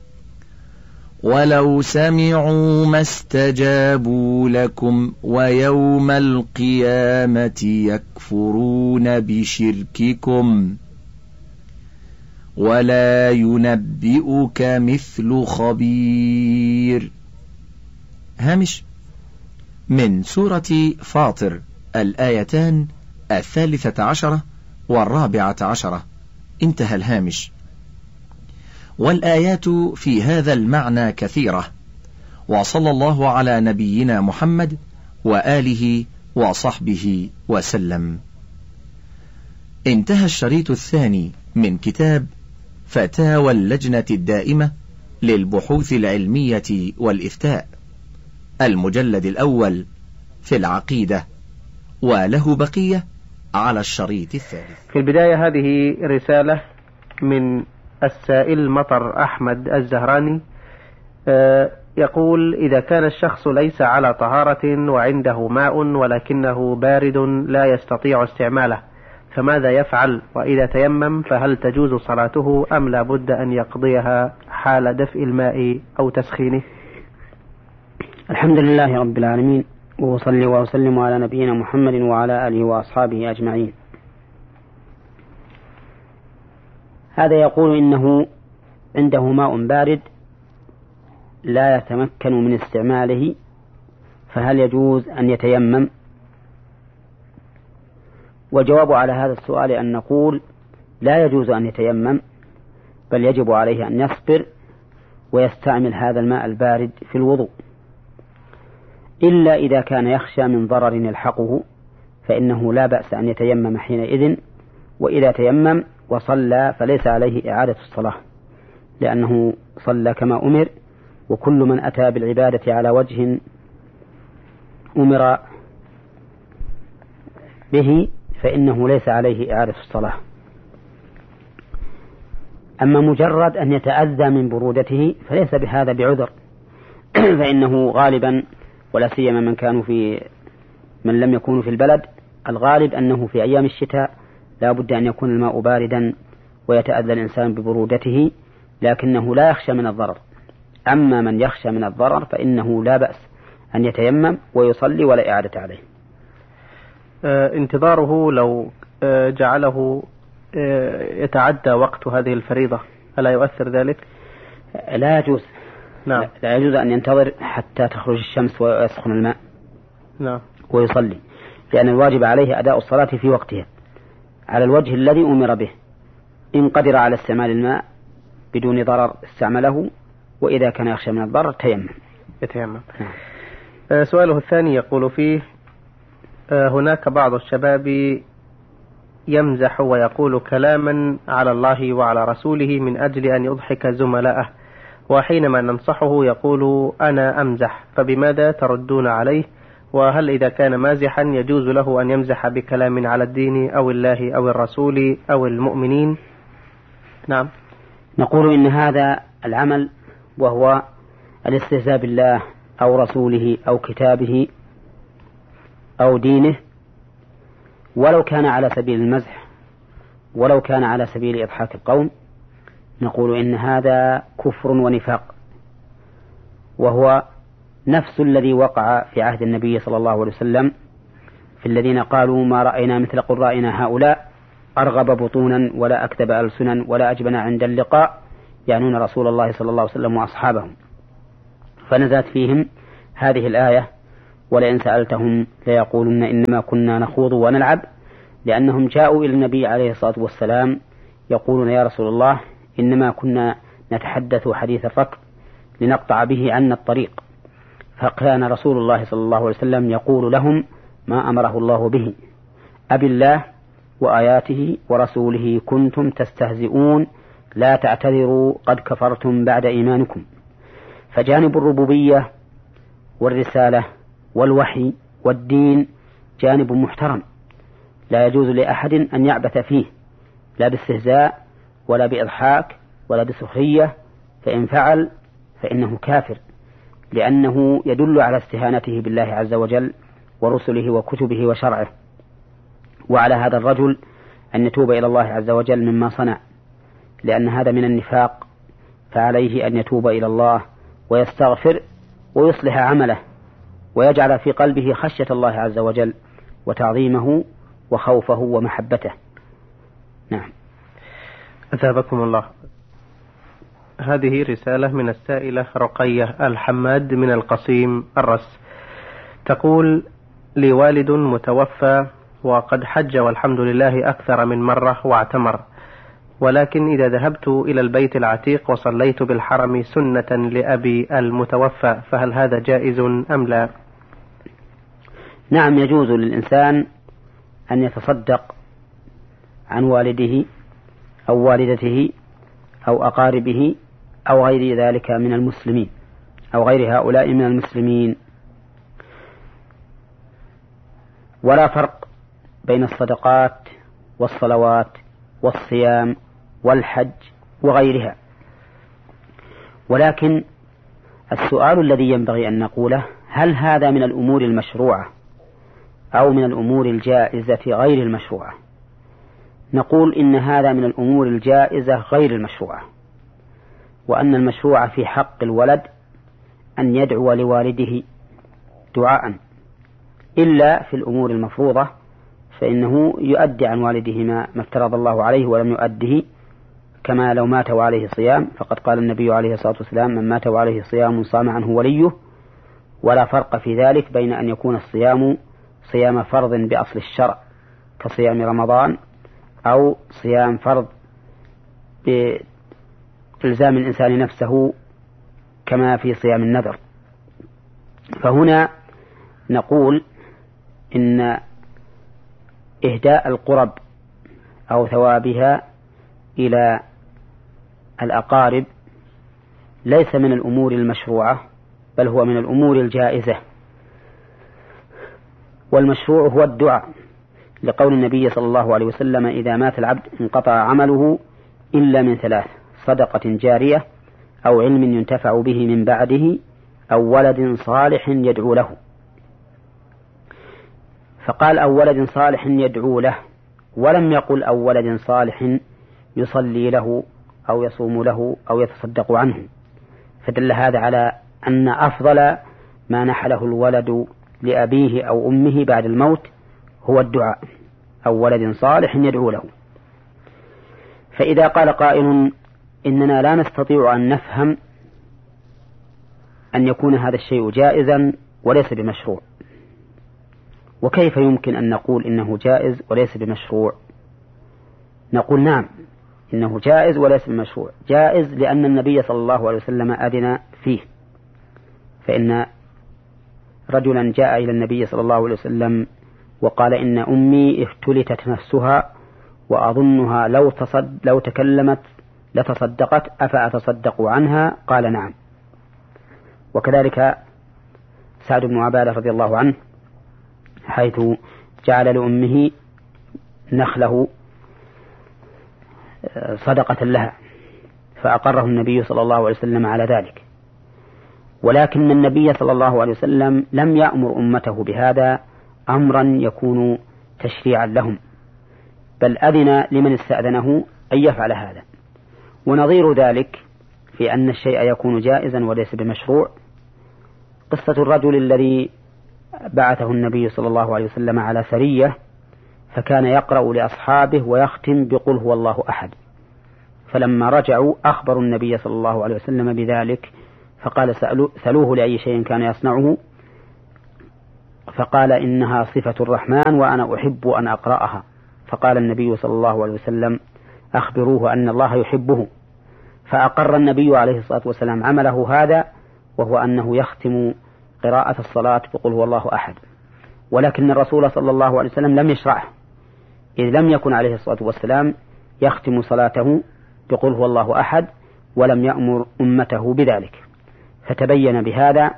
ولو سمعوا ما استجابوا لكم ويوم القيامة يكفرون بشرككم ولا ينبئك مثل خبير. هامش: من سورة فاطر، الآيتان الثالثة عشرة والرابعة عشرة. انتهى الهامش. والآيات في هذا المعنى كثيرة، وصلى الله على نبينا محمد وآله وصحبه وسلم. انتهى الشريط الثاني من كتاب فتاوى اللجنة الدائمة للبحوث العلمية والإفتاء، المجلد الأول في العقيدة، وله بقية على الشريط الثالث. في البداية هذه رسالة من السائل مطر أحمد الزهراني، يقول: إذا كان الشخص ليس على طهارة وعنده ماء ولكنه بارد لا يستطيع استعماله، فماذا يفعل؟ وإذا تيمم فهل تجوز صلاته أم لا بد أن يقضيها حال دفء الماء أو تسخينه؟ الحمد لله رب العالمين، وأصلي وأسلم على نبينا محمد وعلى آله وأصحابه أجمعين. هذا يقول إنه عنده ماء بارد لا يتمكن من استعماله، فهل يجوز أن يتيمم؟ والجواب على هذا السؤال أن نقول: لا يجوز أن يتيمم، بل يجب عليه أن يصبر ويستعمل هذا الماء البارد في الوضوء، إلا إذا كان يخشى من ضرر يلحقه فإنه لا بأس أن يتيمم حينئذ، وإذا تيمم وصلى فليس عليه إعادة الصلاة، لأنه صلى كما أمر، وكل من أتى بالعبادة على وجه أمر به فإنه ليس عليه إعادة الصلاة. أما مجرد أن يتأذى من برودته فليس بهذا بعذر فإنه غالبا، ولا سيما من كانوا في من لم يكونوا في البلد، الغالب أنه في أيام الشتاء لا بد أن يكون الماء باردا ويتأذى الإنسان ببرودته، لكنه لا يخشى من الضرر. أما من يخشى من الضرر فإنه لا بأس أن يتيمم ويصلي ولا إعادة عليه. آه انتظاره لو آه جعله آه يتعدى وقت هذه الفريضة ألا يؤثر ذلك؟ لا يجوز. نعم. لا يجوز أن ينتظر حتى تخرج الشمس ويسخن الماء. نعم. ويصلي، لأن الواجب عليه أداء الصلاة في وقتها على الوجه الذي أمر به. إن قدر على استعمال الماء بدون ضرر استعمله، وإذا كان يخشى من الضرر تيمم. يتيمم. آه سؤاله الثاني يقول فيه: آه هناك بعض الشباب يمزح ويقول كلاما على الله وعلى رسوله من أجل أن يضحك زملائه، وحينما ننصحه يقول أنا أمزح، فبماذا تردون عليه؟ وهل إذا كان مازحا يجوز له أن يمزح بكلام على الدين أو الله أو الرسول أو المؤمنين؟ نعم. نقول إن هذا العمل وهو الاستهزاء بالله أو رسوله أو كتابه أو دينه، ولو كان على سبيل المزح ولو كان على سبيل إضحاك القوم، نقول إن هذا كفر ونفاق، وهو نفس الذي وقع في عهد النبي صلى الله عليه وسلم في في الذين قالوا ما رأينا مثل قرائنا هؤلاء أرغب بطونا ولا أكذب ألسنا ولا أجبن عند اللقاء، يعنون رسول الله صلى الله عليه وسلم وأصحابهم. فنزلت فيهم هذه الآية: ولئن سألتهم ليقولن إنما كنا نخوض ونلعب، لأنهم جاءوا إلى النبي عليه الصلاة والسلام يقولون يا رسول الله إنما كنا نتحدث حديث الركب لنقطع به عنا الطريق. فكان رسول الله صلى الله عليه وسلم يقول لهم ما أمره الله به: أبالله وآياته ورسوله كنتم تستهزئون لا تعتذروا قد كفرتم بعد إيمانكم. فجانب الربوبية والرسالة والوحي والدين جانب محترم لا يجوز لأحد أن يعبث فيه، لا باستهزاء ولا بإضحاك ولا بسخرية، فإن فعل فإنه كافر، لأنه يدل على استهانته بالله عز وجل ورسله وكتبه وشرعه. وعلى هذا الرجل أن يتوب إلى الله عز وجل مما صنع، لأن هذا من النفاق، فعليه أن يتوب إلى الله ويستغفر ويصلح عمله ويجعل في قلبه خشية الله عز وجل وتعظيمه وخوفه ومحبته. نعم. أثابكم الله. هذه رسالة من السائلة رقية الحماد من القصيم الرس، تقول: لي والد متوفى وقد حج والحمد لله أكثر من مرة واعتمر، ولكن إذا ذهبت إلى البيت العتيق وصليت بالحرم سنة لأبي المتوفى فهل هذا جائز أم لا؟ نعم، يجوز للإنسان أن يتصدق عن والده أو والدته أو أقاربه أو غير ذلك من المسلمين أو غير هؤلاء من المسلمين، ولا فرق بين الصدقات والصلوات والصيام والحج وغيرها. ولكن السؤال الذي ينبغي أن نقوله: هل هذا من الأمور المشروعة أو من الأمور الجائزة غير المشروعة؟ نقول إن هذا من الأمور الجائزة غير المشروعة، وأن المشروع في حق الولد أن يدعو لوالده دعاء، إلا في الأمور المفروضة فإنه يؤدي عن والده ما افترض الله عليه ولم يؤده، كما لو مات وعليه صيام، فقد قال النبي عليه الصلاة والسلام: من مات وعليه صيام صام عنه وليه. ولا فرق في ذلك بين أن يكون الصيام صيام فرض بأصل الشرع كصيام رمضان، أو صيام فرض بإلزام الإنسان نفسه كما في صيام النذر. فهنا نقول إن إهداء القرب أو ثوابها إلى الأقارب ليس من الأمور المشروعة، بل هو من الأمور الجائزة. والمشروع هو الدعاء، لقول النبي صلى الله عليه وسلم: إذا مات العبد انقطع عمله إلا من ثلاث: صدقة جارية أو علم ينتفع به من بعده أو ولد صالح يدعو له. فقال: أو ولد صالح يدعو له، ولم يقل أو ولد صالح يصلي له أو يصوم له أو يتصدق عنه، فدل هذا على أن أفضل ما نحله الولد لأبيه أو أمه بعد الموت هو الدعاء، أو ولد صالح يدعو له. فإذا قال قائل: إننا لا نستطيع أن نفهم أن يكون هذا الشيء جائزا وليس بمشروع، وكيف يمكن أن نقول إنه جائز وليس بمشروع؟ نقول: نعم، إنه جائز وليس بمشروع. جائز لأن النبي صلى الله عليه وسلم أذن فيه، فإن رجلا جاء إلى النبي صلى الله عليه وسلم وقال: إن أمي افتلتت نفسها وأظنها لو, تصد لو تكلمت لتصدقت، أفأتصدق عنها؟ قال: نعم. وكذلك سعد بن عبادة رضي الله عنه، حيث جعل لأمه نخله صدقة لها، فأقره النبي صلى الله عليه وسلم على ذلك. ولكن النبي صلى الله عليه وسلم لم يأمر أمته بهذا أمرا يكون تشريعا لهم، بل أذن لمن استأذنه أن يفعل هذا. ونظير ذلك في أن الشيء يكون جائزا وليس بمشروع قصة الرجل الذي بعثه النبي صلى الله عليه وسلم على سرية، فكان يقرأ لأصحابه ويختم بقل هو الله أحد، فلما رجعوا أخبروا النبي صلى الله عليه وسلم بذلك، فقال سألوه لأي شيء كان يصنعه، فقال إنها صفة الرحمن وأنا أحب أن أقرأها، فقال النبي صلى الله عليه وسلم أخبروه أن الله يحبه، فأقر النبي عليه الصلاة والسلام عمله هذا، وهو أنه يختم قراءة الصلاة بقل هو الله أحد. ولكن الرسول صلى الله عليه وسلم لم يشرعه، إذ لم يكن عليه الصلاة والسلام يختم صلاته بقل هو الله أحد، ولم يأمر أمته بذلك، فتبين بهذا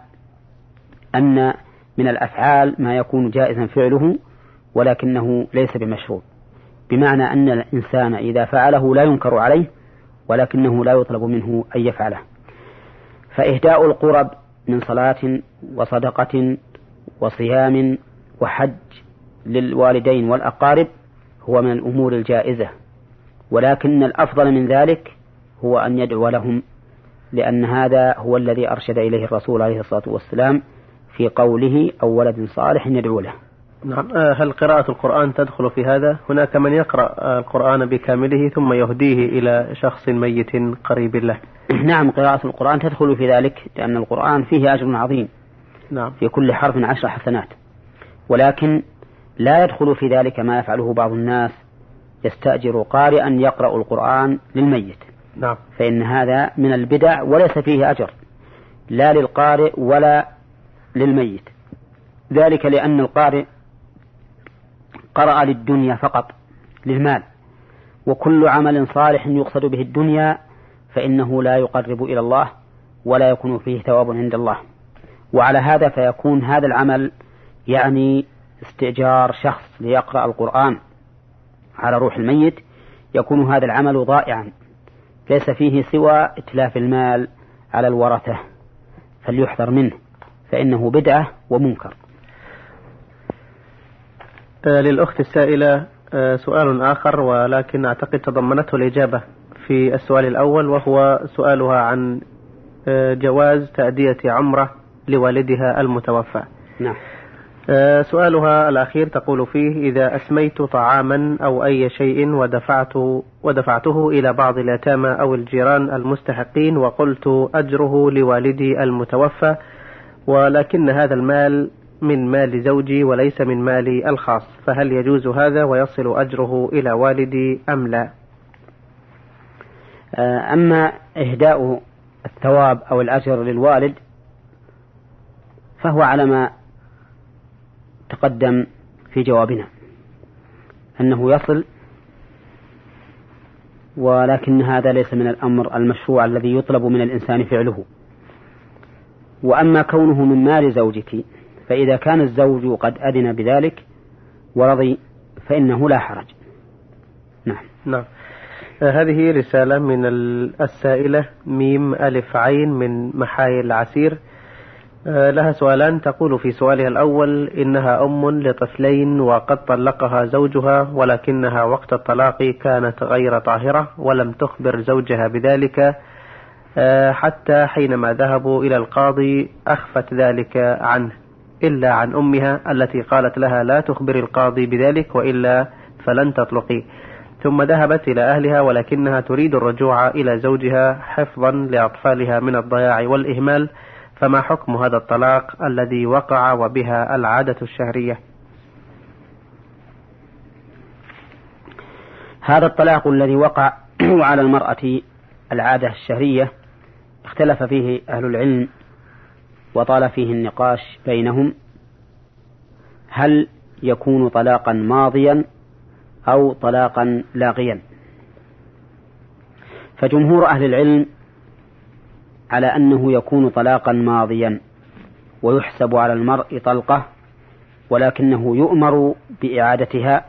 أن من الأفعال ما يكون جائزا فعله ولكنه ليس بمشروع، بمعنى أن الإنسان إذا فعله لا ينكر عليه ولكنه لا يطلب منه أن يفعله. فإهداء القرب من صلاة وصدقة وصيام وحج للوالدين والأقارب هو من الأمور الجائزة، ولكن الأفضل من ذلك هو أن يدعو لهم، لأن هذا هو الذي أرشد إليه الرسول عليه الصلاة والسلام في قوله أو ولد صالح يدعو له. نعم. هل قراءة القرآن تدخل في هذا؟ هناك من يقرأ القرآن بكامله ثم يهديه إلى شخص ميت قريب له. نعم، قراءة القرآن تدخل في ذلك، لأن القرآن فيه أجر عظيم. نعم. في كل حرف عشر حسنات، ولكن لا يدخل في ذلك ما يفعله بعض الناس، يستأجر قارئا يقرأ القرآن للميت. نعم. فإن هذا من البدع وليس فيه أجر لا للقارئ ولا للميت، ذلك لأن القارئ قرأ للدنيا فقط، للمال، وكل عمل صالح يقصد به الدنيا فإنه لا يقرب إلى الله ولا يكون فيه ثواب عند الله. وعلى هذا فيكون هذا العمل يعني استئجار شخص ليقرأ القرآن على روح الميت، يكون هذا العمل ضائعا ليس فيه سوى إتلاف المال على الورثة، فليحذر منه فإنه بدعة ومنكر. للأخت السائلة سؤال آخر، ولكن أعتقد تضمنته الإجابة في السؤال الأول، وهو سؤالها عن جواز تأدية عمرة لوالدها المتوفى. نعم. سؤالها الأخير تقول فيه: إذا أسميت طعاما أو أي شيء ودفعته, ودفعته إلى بعض اليتامى أو الجيران المستحقين وقلت أجره لوالدي المتوفى، ولكن هذا المال من مال زوجي وليس من مالي الخاص، فهل يجوز هذا ويصل أجره إلى والدي أم لا؟ أما إهداء الثواب أو الأجر للوالد فهو على ما تقدم في جوابنا أنه يصل، ولكن هذا ليس من الأمر المشروع الذي يطلب من الإنسان فعله. وأما كونه من مال زوجك فإذا كان الزوج قد أذن بذلك ورضي فإنه لا حرج. نعم. نعم. هذه رسالة من السائلة ميم ألف عين من محايل العسير، لها سؤالان. تقول في سؤالها الأول: إنها أم لطفلين وقد طلقها زوجها، ولكنها وقت الطلاق كانت غير طاهرة ولم تخبر زوجها بذلك، حتى حينما ذهبوا إلى القاضي أخفت ذلك عنه إلا عن أمها التي قالت لها لا تخبر القاضي بذلك وإلا فلن تطلقي، ثم ذهبت إلى أهلها ولكنها تريد الرجوع إلى زوجها حفظا لأطفالها من الضياع والإهمال، فما حكم هذا الطلاق الذي وقع وبها العادة الشهرية؟ هذا الطلاق الذي وقع على المرأة العادة الشهرية اختلف فيه أهل العلم وطال فيه النقاش بينهم، هل يكون طلاقا ماضيا أو طلاقا لاغيا؟ فجمهور أهل العلم على أنه يكون طلاقا ماضيا ويحسب على المرء طلقة، ولكنه يؤمر بإعادتها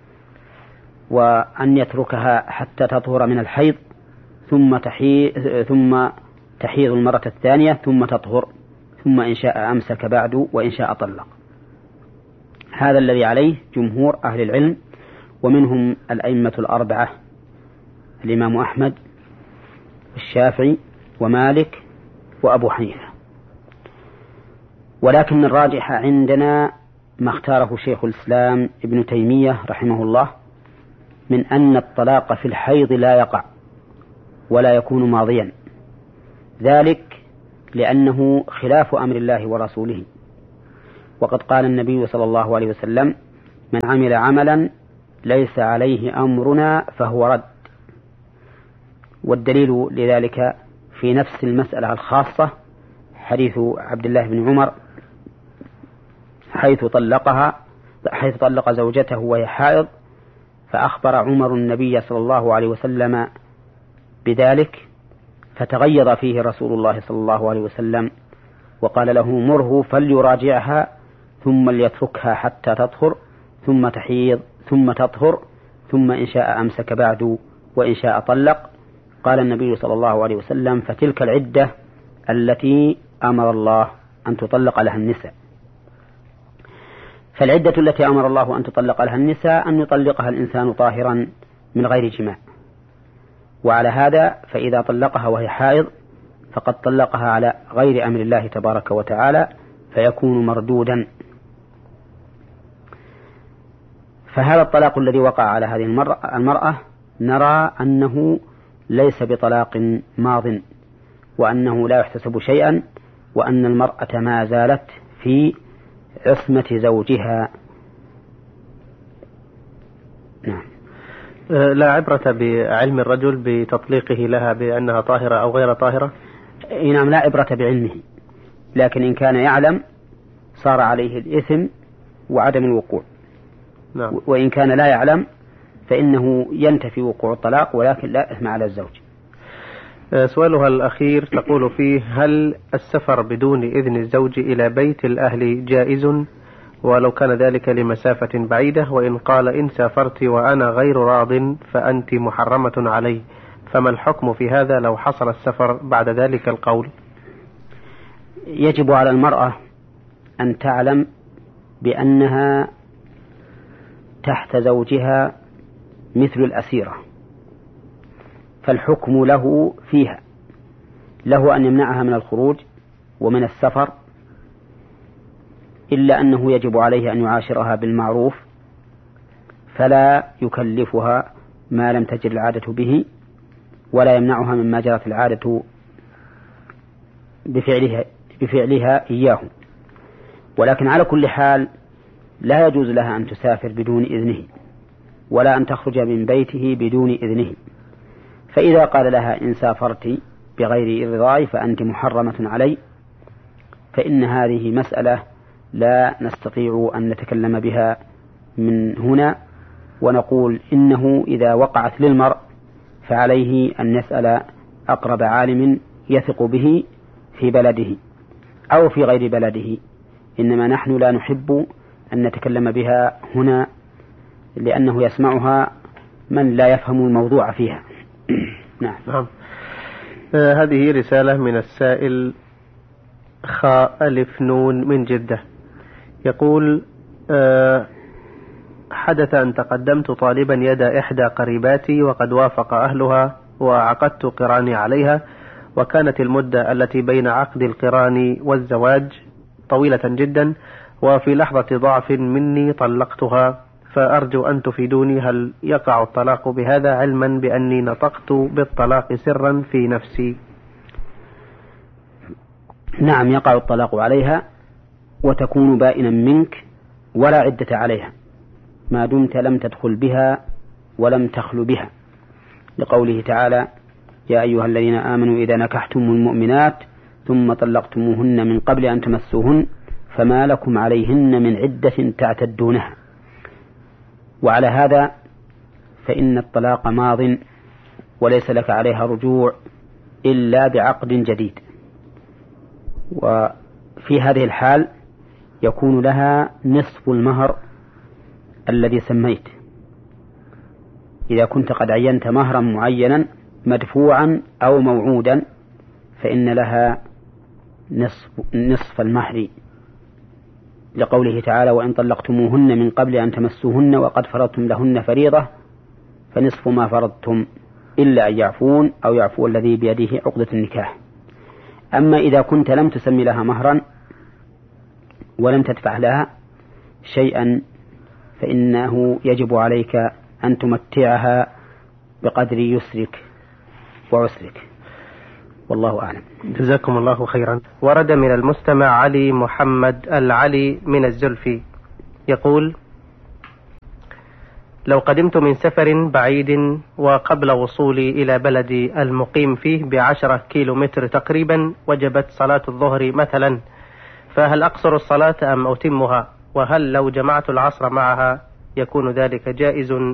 وأن يتركها حتى تطهر من الحيض ثم تحيض ثم تحيض المرة الثانية ثم تطهر، ثم إن شاء أمسك بعد وإن شاء طلق. هذا الذي عليه جمهور أهل العلم، ومنهم الأئمة الأربعة الإمام أحمد والشافعي ومالك وأبو حنيفة. ولكن الراجح عندنا ما اختاره شيخ الإسلام ابن تيمية رحمه الله من أن الطلاق في الحيض لا يقع ولا يكون ماضيا، ذلك لأنه خلاف أمر الله ورسوله. وقد قال النبي صلى الله عليه وسلم: من عمل عملا ليس عليه أمرنا فهو رد. والدليل لذلك في نفس المسألة الخاصة حديث عبد الله بن عمر حيث طلقها حيث طلق زوجته وهي حائض، فأخبر عمر النبي صلى الله عليه وسلم بذلك، فتغيظ فيه رسول الله صلى الله عليه وسلم وقال له: مره فليراجعها ثم ليتركها حتى تطهر ثم تحيض ثم تطهر ثم إن شاء أمسك بعد وإن شاء طلق. قال النبي صلى الله عليه وسلم: فتلك العدة التي أمر الله أن تطلق لها النساء. فالعدة التي أمر الله أن تطلق لها النساء أن يطلقها الإنسان طاهرا من غير جماع. وعلى هذا فإذا طلقها وهي حائض فقد طلقها على غير أمر الله تبارك وتعالى فيكون مردودا. فهذا الطلاق الذي وقع على هذه المرأة نرى أنه ليس بطلاق ماض، وأنه لا يحتسب شيئا، وأن المرأة ما زالت في عصمة زوجها. نعم. لا عبرة بعلم الرجل بتطليقه لها بأنها طاهرة أو غير طاهرة؟ نعم، لا عبرة بعلمه، لكن إن كان يعلم صار عليه الإثم وعدم الوقوع. نعم. وإن كان لا يعلم فإنه ينتفي وقوع الطلاق ولكن لا إثم على الزوج. سؤالها الأخير تقول فيه: هل السفر بدون إذن الزوج إلى بيت الأهل جائز ولو كان ذلك لمسافة بعيدة؟ وإن قال: إن سافرت وأنا غير راض فأنت محرمة علي، فما الحكم في هذا لو حصل السفر بعد ذلك القول؟ يجب على المرأة أن تعلم بأنها تحت زوجها مثل الأسيرة، فالحكم له فيها، له أن يمنعها من الخروج ومن السفر، إلا أنه يجب عليه أن يعاشرها بالمعروف فلا يكلفها ما لم تجر العادة به، ولا يمنعها مما جرت العادة بفعلها, بفعلها إياه. ولكن على كل حال لا يجوز لها أن تسافر بدون إذنه، ولا أن تخرج من بيته بدون إذنه. فإذا قال لها: إن سافرت بغير رضاي فأنت محرمة علي، فإن هذه مسألة لا نستطيع أن نتكلم بها من هنا، ونقول إنه إذا وقعت للمرء فعليه أن يسأل أقرب عالم يثق به في بلده أو في غير بلده، إنما نحن لا نحب أن نتكلم بها هنا لأنه يسمعها من لا يفهم الموضوع فيها. نعم. نعم. آه هذه رسالة من السائل خاء ألف نون من جدة، يقول: آه حدث أن تقدمت طالبا يد إحدى قريباتي وقد وافق أهلها وعقدت قراني عليها، وكانت المدة التي بين عقد القران والزواج طويلة جدا، وفي لحظة ضعف مني طلقتها، فأرجو أن تفيدوني هل يقع الطلاق بهذا، علما بأني نطقت بالطلاق سرا في نفسي؟ نعم، يقع الطلاق عليها وتكون بائنا منك ولا عدة عليها ما دمت لم تدخل بها ولم تخل بها، لقوله تعالى: يا أيها الذين آمنوا إذا نكحتم المؤمنات ثم طلقتموهن من قبل أن تمسوهن فما لكم عليهن من عدة تعتدونها. وعلى هذا فإن الطلاق ماض وليس لك عليها رجوع إلا بعقد جديد. وفي هذه الحال يكون لها نصف المهر الذي سميت، إذا كنت قد عينت مهرا معينا مدفوعا أو موعودا فإن لها نصف, نصف المهر، لقوله تعالى: وإن طلقتموهن من قبل أن تمسوهن وقد فرضتم لهن فريضة فنصف ما فرضتم إلا أن يعفون أو يعفو الذي بيده عقدة النكاح. أما إذا كنت لم تسمي لها مهرا ولم تدفع لها شيئا فإنه يجب عليك أن تمتعها بقدر يسرك وعسرك، والله أعلم. جزاكم الله خيرا. ورد من المستمع علي محمد العلي من الزلفي يقول: لو قدمت من سفر بعيد وقبل وصولي إلى بلدي المقيم فيه بعشرة كيلو متر تقريبا وجبت صلاة الظهر مثلا، فهل أقصر الصلاة أم أتمها؟ وهل لو جمعت العصر معها يكون ذلك جائز